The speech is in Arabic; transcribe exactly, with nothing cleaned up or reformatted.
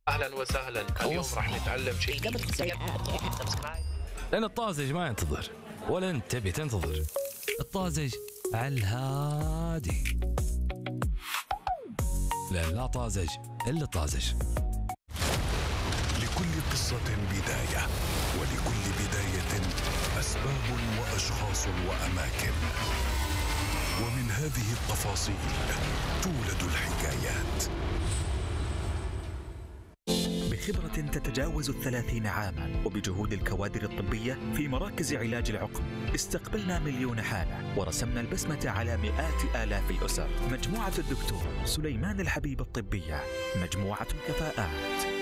اهلا وسهلا. اليوم راح نتعلم شيء. لأن الطازج ما ينتظر ولا أنت تبي تنتظر. الطازج على الهادي، لأن لا طازج إلا الطازج. لكل قصة بداية، ولكل بداية أسباب وأشخاص وأماكن، ومن هذه التفاصيل تولد الحكايات. بخبرة تتجاوز الثلاثين عاما وبجهود الكوادر الطبية في مراكز علاج العقم، استقبلنا مليون حالة ورسمنا البسمة على مئات آلاف الأسر. مجموعة الدكتور سليمان الحبيب الطبية، مجموعة كفاءات.